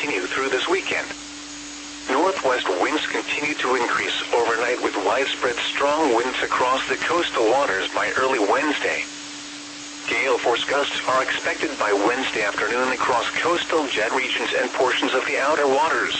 continue through this weekend. Northwest winds continue to increase overnight with widespread strong winds across the coastal waters by early Wednesday. Gale force gusts are expected by Wednesday afternoon across coastal jet regions and portions of the outer waters.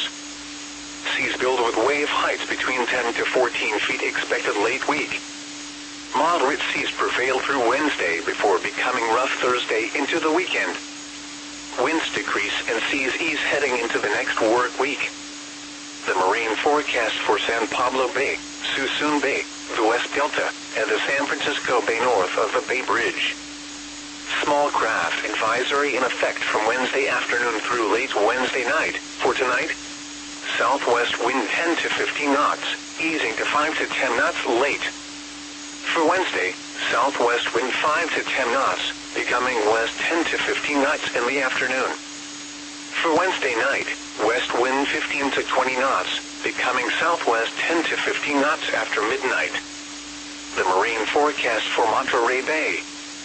Seas build with wave heights between 10 to 14 feet expected late week. Moderate seas prevail through Wednesday before becoming rough Thursday into the weekend. Winds decrease and seas ease heading into the next work week. The marine forecast for San Pablo Bay, Suisun Bay, the West Delta, and the San Francisco Bay north of the Bay Bridge. Small craft advisory in effect from Wednesday afternoon through late Wednesday night. For tonight, southwest wind 10 to 15 knots, easing to 5 to 10 knots late. For Wednesday, southwest wind 5 to 10 knots, becoming west 10 to 15 knots in the afternoon. For Wednesday night, west wind 15 to 20 knots, becoming southwest 10 to 15 knots after midnight. The marine forecast for Monterey Bay.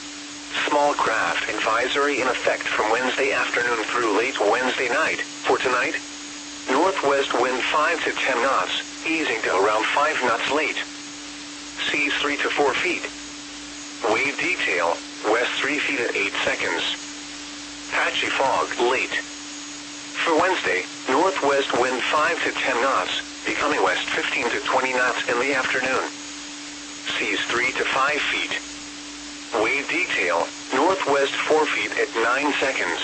Small craft advisory in effect from Wednesday afternoon through late Wednesday night. For tonight, northwest wind 5 to 10 knots, easing to around 5 knots late. Seas 3 to 4 feet. Wave detail, west 3 feet at 8 seconds. Patchy fog late. For Wednesday, northwest wind 5 to 10 knots, becoming west 15 to 20 knots in the afternoon. Seas 3 to 5 feet. Wave detail, northwest 4 feet at 9 seconds.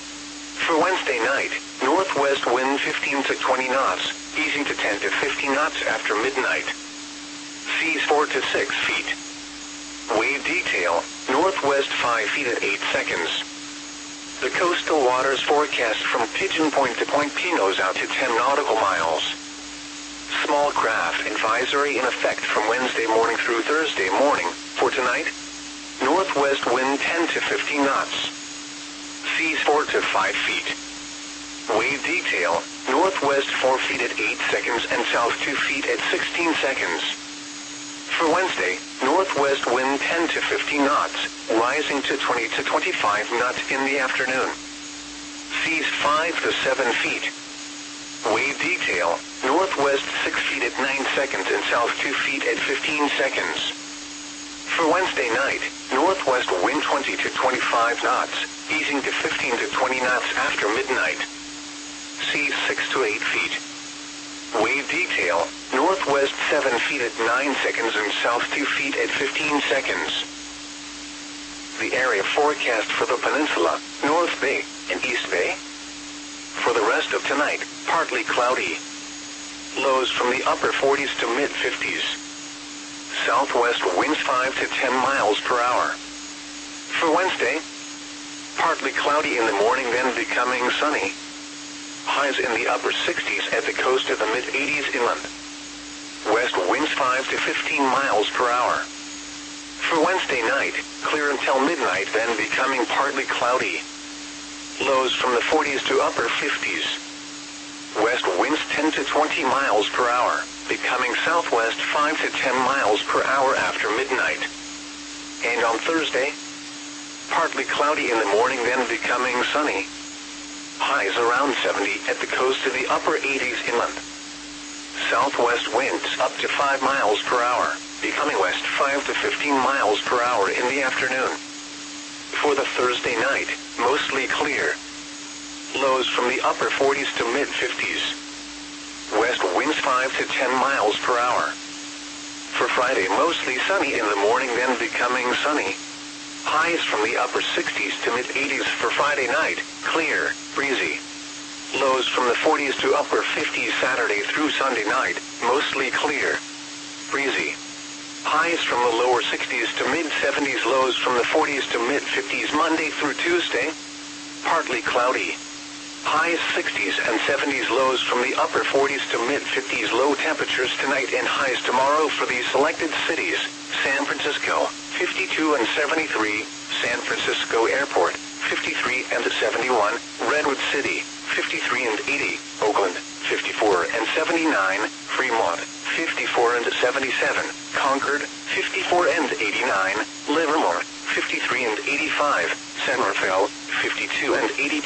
For Wednesday night, northwest wind 15 to 20 knots, easing to 10 to 15 knots after midnight. Seas 4 to 6 feet. Wave detail, northwest 5 feet at 8 seconds. The coastal waters forecast from Pigeon Point to Point Pinos out to 10 nautical miles. Small craft advisory in effect from Wednesday morning through Thursday morning. For tonight, northwest wind 10 to 15 knots. Seas 4 to 5 feet. Wave detail, northwest 4 feet at 8 seconds and south 2 feet at 16 seconds. For Wednesday, northwest wind 10 to 15 knots, rising to 20 to 25 knots in the afternoon. Seas 5 to 7 feet. Wave detail, northwest 6 feet at 9 seconds and south 2 feet at 15 seconds. For Wednesday night, northwest wind 20 to 25 knots, easing to 15 to 20 knots after midnight. Seas 6 to 8 feet. Wave detail, northwest 7 feet at 9 seconds and south 2 feet at 15 seconds. The area forecast for the peninsula, North Bay and East Bay. For the rest of tonight, partly cloudy. Lows from the upper 40s to mid-50s. Southwest winds 5 to 10 miles per hour. For Wednesday, partly cloudy in the morning, then becoming sunny. Highs in the upper 60s at the coast of the mid-80s inland. West winds 5 to 15 miles per hour. For Wednesday night, clear until midnight, then becoming partly cloudy. Lows from the 40s to upper 50s. West winds 10 to 20 miles per hour, becoming southwest 5 to 10 miles per hour after midnight. And on Thursday, partly cloudy in the morning, then becoming sunny. Highs around 70 at the coast of the upper 80s inland. Southwest winds up to 5 miles per hour, becoming west 5 to 15 miles per hour in the afternoon. For the Thursday night, mostly clear. Lows from the upper 40s to mid-50s. West winds 5 to 10 miles per hour. For Friday, mostly sunny in the morning, then becoming sunny. Highs from the upper 60s to mid-80s for Friday night, clear, breezy. Lows from the 40s to upper 50s Saturday through Sunday night, mostly clear, breezy. Highs from the lower 60s to mid-70s, lows from the 40s to mid-50s Monday through Tuesday, partly cloudy. Highs 60s and 70s, lows from the upper 40s to mid-50s, low temperatures tonight and highs tomorrow for these selected cities: San Francisco, 52 and 73, San Francisco Airport, 53 and 71, Redwood City, 53 and 80, Oakland, 54 and 79, Fremont, 54 and 77, Concord, 54 and 89, Livermore, 53 and 85, San Rafael, 52 and 82.